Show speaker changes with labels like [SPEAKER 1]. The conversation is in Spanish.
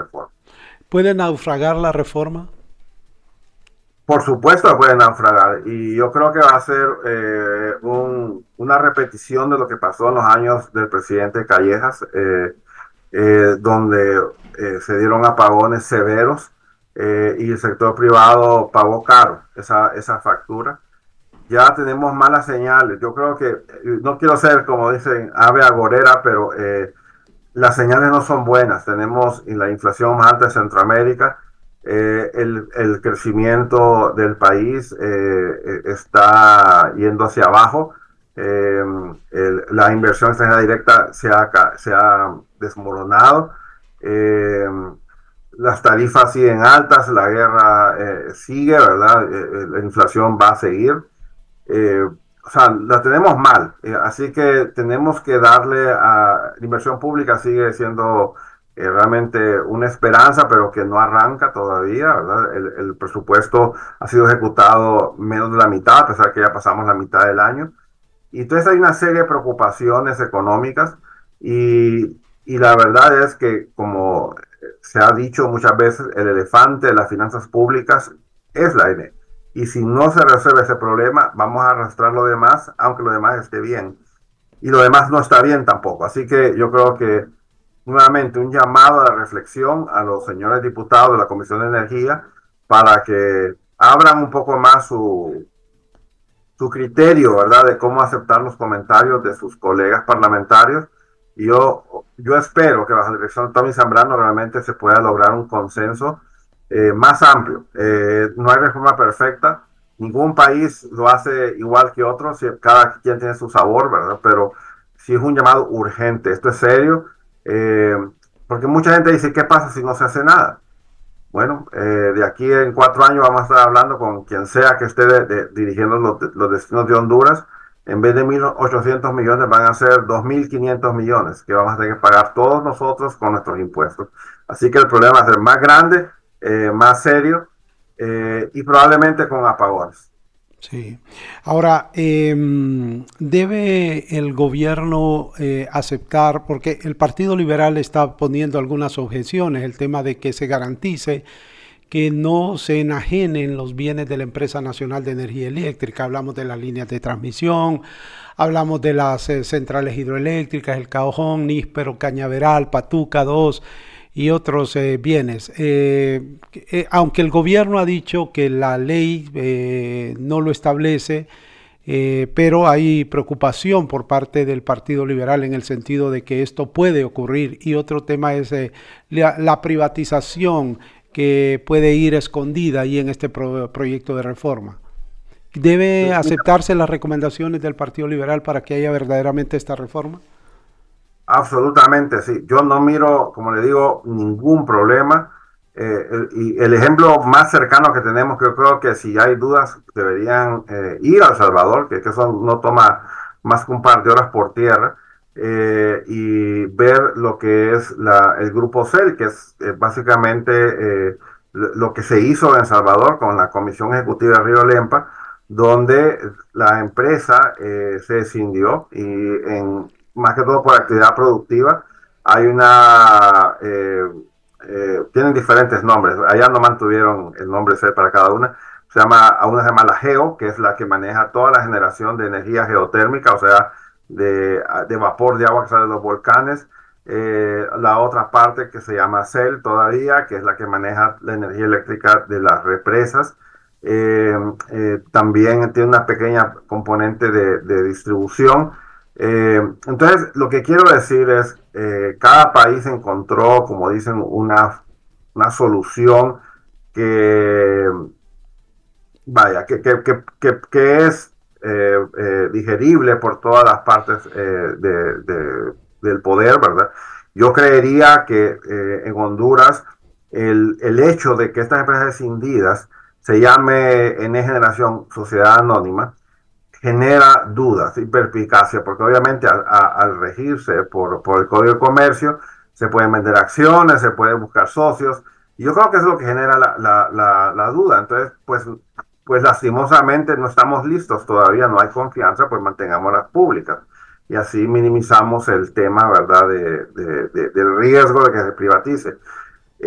[SPEAKER 1] reforma.
[SPEAKER 2] ¿Puede naufragar la reforma?
[SPEAKER 1] Por supuesto puede naufragar y yo creo que va a ser una repetición de lo que pasó en los años del presidente Callejas, donde se dieron apagones severos y el sector privado pagó caro esa factura. Ya tenemos malas señales. Yo creo que, no quiero ser, como dicen, ave agorera, pero las señales no son buenas. Tenemos la inflación más alta de Centroamérica. El crecimiento del país está yendo hacia abajo. La inversión extranjera directa se ha desmoronado. Eh, las tarifas siguen altas, la guerra sigue, ¿verdad? La inflación va a seguir. Eh, o sea, la tenemos mal, así que tenemos que darle a la inversión pública, sigue siendo realmente una esperanza, pero que no arranca todavía, ¿verdad? El presupuesto ha sido ejecutado menos de la mitad, a pesar que ya pasamos la mitad del año. Y entonces hay una serie de preocupaciones económicas y la verdad es que, como se ha dicho muchas veces, el elefante de las finanzas públicas es la N. Y si no se resuelve ese problema, vamos a arrastrar lo demás, aunque lo demás esté bien. Y lo demás no está bien tampoco. Así que yo creo que nuevamente un llamado de reflexión a los señores diputados de la Comisión de Energía para que abran un poco más su criterio, ¿verdad?, de cómo aceptar los comentarios de sus colegas parlamentarios. Y yo espero que bajo la dirección de Tommy Zambrano realmente se pueda lograr un consenso más amplio. No hay reforma perfecta, ningún país lo hace igual que otros, cada quien tiene su sabor, ¿verdad? Pero sí es un llamado urgente, esto es serio, eh, porque mucha gente dice, ¿qué pasa si no se hace nada? Bueno, de aquí en 4 años vamos a estar hablando con quien sea que esté dirigiendo los destinos de Honduras. En vez de 1.800 millones van a ser 2.500 millones que vamos a tener que pagar todos nosotros con nuestros impuestos. Así que el problema va a ser más grande, más serio y probablemente con apagones.
[SPEAKER 2] Sí. Ahora, ¿debe el gobierno aceptar, porque el Partido Liberal está poniendo algunas objeciones, el tema de que se garantice que no se enajenen los bienes de la Empresa Nacional de Energía Eléctrica? Hablamos de las líneas de transmisión, hablamos de las centrales hidroeléctricas, el Caojón, Níspero, Cañaveral, Patuca 2 y otros bienes. Aunque el gobierno ha dicho que la ley no lo establece, pero hay preocupación por parte del Partido Liberal en el sentido de que esto puede ocurrir. Y otro tema es la privatización que puede ir escondida ahí en este proyecto de reforma. ¿Debe aceptarse las recomendaciones del Partido Liberal para que haya verdaderamente esta reforma?
[SPEAKER 1] Absolutamente, sí. Yo no miro, como le digo, ningún problema. Y el ejemplo más cercano que tenemos, que yo creo que si hay dudas, deberían ir a El Salvador, que eso no toma más que un par de horas por tierra, y ver lo que es el grupo CEL, que es básicamente lo que se hizo en El Salvador con la Comisión Ejecutiva de Río Lempa, donde la empresa se escindió y más que todo por actividad productiva. Hay tienen diferentes nombres, allá no mantuvieron el nombre para cada una. A una se llama la GEO, que es la que maneja toda la generación de energía geotérmica, o sea, de vapor de agua que sale de los volcanes. La otra parte que se llama CEL todavía, que es la que maneja la energía eléctrica de las represas. También tiene una pequeña componente de distribución. Entonces, lo que quiero decir es, cada país encontró, como dicen, una solución que, vaya, que es digerible por todas las partes del poder, ¿verdad? Yo creería que en Honduras el hecho de que estas empresas escindidas se llame en generación sociedad anónima genera dudas y perspicacia, porque obviamente al regirse por el Código de Comercio se pueden vender acciones, se pueden buscar socios, y yo creo que eso es lo que genera la duda. Entonces, pues lastimosamente no estamos listos todavía, no hay confianza, pues mantengámoslas públicas. Y así minimizamos el tema, ¿verdad?, del riesgo de que se privatice.